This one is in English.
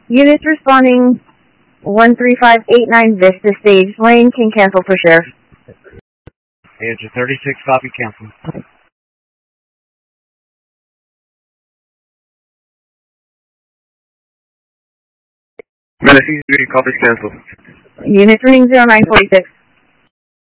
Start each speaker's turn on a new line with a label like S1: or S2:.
S1: Units responding 13589 Vista Stage Lane can cancel for sheriff.
S2: Agent 36, copy, cancel.
S3: Manatee Duty, copy, cancel.
S1: Units running 0946.